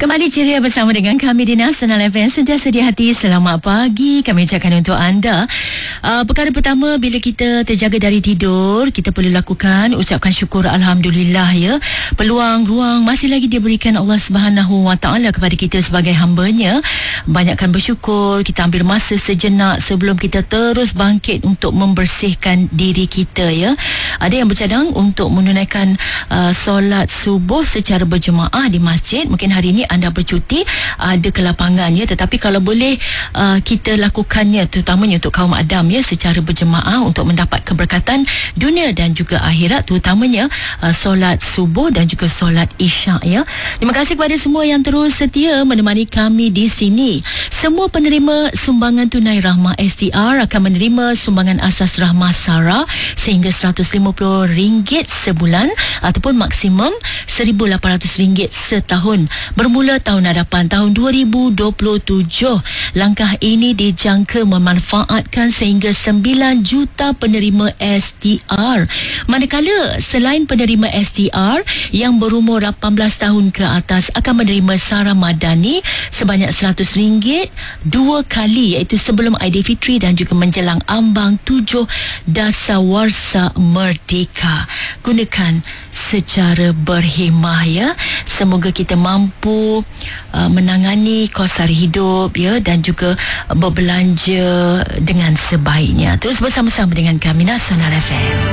Kembali ceria bersama dengan kami di Nasional FM. Sentiasa di hati, selamat pagi kami ucapkan untuk anda. Perkara pertama, bila kita terjaga dari tidur, kita perlu lakukan ucapkan syukur Alhamdulillah ya. Peluang, ruang masih lagi diberikan Allah Subhanahu Wa Taala kepada kita sebagai hamba-Nya. Banyakkan bersyukur, kita ambil masa sejenak sebelum kita terus bangkit untuk membersihkan diri kita ya. Ada yang bercadang untuk menunaikan solat subuh secara berjemaah di masjid. Mungkin hari ini anda bercuti, ada kelapangannya, tetapi kalau boleh kita lakukannya, terutamanya untuk kaum Adam ya, secara berjemaah untuk mendapat keberkatan dunia dan juga akhirat, terutamanya solat subuh dan juga solat isyak ya. Terima kasih kepada semua yang terus setia menemani kami di sini. Semua penerima sumbangan tunai Rahmah STR akan menerima sumbangan asas Rahmah Sara sehingga RM150 sebulan ataupun maksimum RM1,800 setahun bermula tahun hadapan tahun 2027. Langkah ini dijangka memanfaatkan sehingga 9 juta penerima STR. Manakala selain penerima STR yang berumur 18 tahun ke atas akan menerima Sara Madani sebanyak RM100 dua kali, iaitu sebelum Aidilfitri dan juga menjelang ambang 7 Dasawarsa Merdeka. Gunakan secara berhemah ya. Semoga kita mampu menangani kos sara hidup ya, dan juga berbelanja dengan sebaiknya. Terus bersama-sama dengan kami Nasional FM.